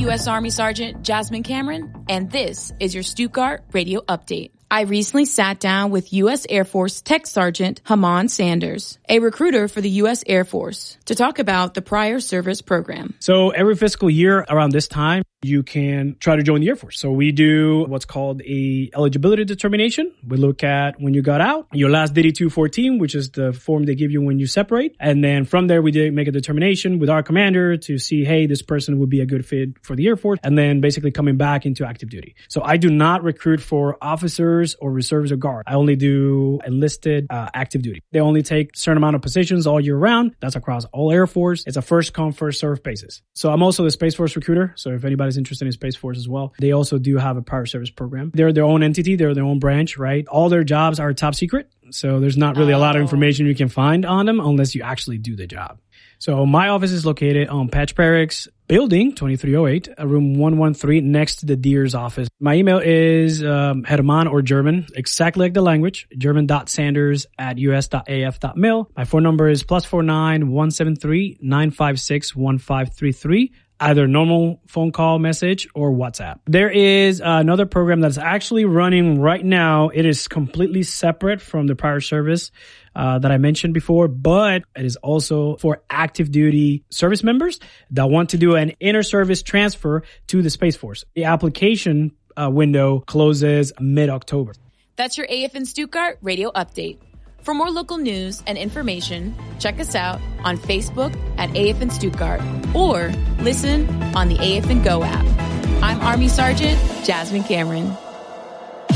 U.S. Army Sergeant Jasmine Cameron, and this is your Stuttgart Radio Update. I recently sat down with U.S. Air Force Tech Sergeant Haman Sanders, a recruiter for the U.S. Air Force, to talk about the prior service program. So every fiscal year around this time, you can try to join the Air Force. So we do what's called a eligibility determination. We look at when you got out, your last DD-214, which is the form they give you when you separate. And then from there, we did make a determination with our commander to see, hey, this person would be a good fit for the Air Force. And then basically coming back into active duty. So I do not recruit for officers or reserves or guard. I only do enlisted active duty. They only take a certain amount of positions all year round. That's across all Air Force. It's a first come, first serve basis. So I'm also the Space Force recruiter. So if anybody's interested in Space Force as well, they also do have a prior service program. They're their own entity. They're their own branch, right? All their jobs are top secret. So there's not really a lot of information you can find on them unless you actually do the job. So my office is located on Patch Barracks Building 2308, room 113 next to the Deer's office. My email is Herman or German, exactly like the language, german.sanders@us.af.mil. My phone number is +49 173 956 1533. Either normal phone call message or WhatsApp. There is another program that's actually running right now. It is completely separate from the prior service that I mentioned before, but it is also for active duty service members that want to do an inter-service transfer to the Space Force. The application window closes mid-October. That's your AFN Stuttgart Radio Update. For more local news and information, check us out on Facebook at AFN Stuttgart or listen on the AFN Go app. I'm Army Sergeant Jasmine Cameron.